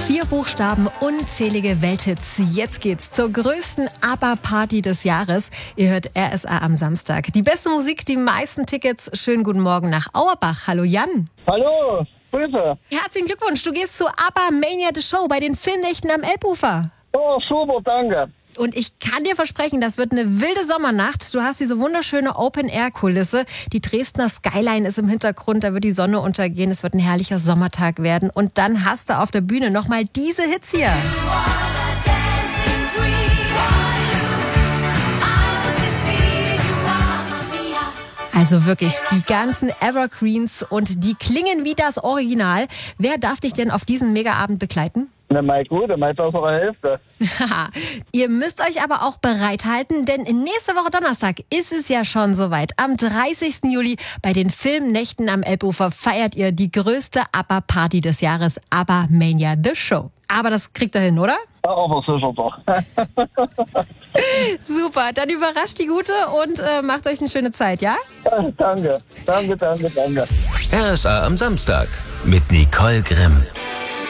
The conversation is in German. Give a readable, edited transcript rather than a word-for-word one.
4 Buchstaben, unzählige Welthits. Jetzt geht's zur größten ABBA-Party des Jahres. Ihr hört RSA am Samstag. Die beste Musik, die meisten Tickets. Schönen guten Morgen nach Auerbach. Hallo Jan. Hallo, Grüße. Herzlichen Glückwunsch. Du gehst zu ABBA Mania The Show bei den Filmnächten am Elbufer. Oh, super, danke. Und ich kann dir versprechen, das wird eine wilde Sommernacht. Du hast diese wunderschöne Open-Air-Kulisse. Die Dresdner Skyline ist im Hintergrund, da wird die Sonne untergehen. Es wird ein herrlicher Sommertag werden. Und dann hast du auf der Bühne nochmal diese Hits hier. Also wirklich, die ganzen Evergreens und die klingen wie das Original. Wer darf dich denn auf diesen Megaabend begleiten? Na, mal gut, mal bessere Hälfte. Ihr müsst euch aber auch bereithalten, denn nächste Woche Donnerstag ist es ja schon soweit. Am 30. Juli bei den Filmnächten am Elbufer feiert ihr die größte ABBA-Party des Jahres, ABBA Mania The Show. Aber das kriegt ihr hin, oder? Ja, aber sicher doch. Super, dann überrascht die Gute und macht euch eine schöne Zeit, ja? Danke. RSA am Samstag mit Nicole Grimm.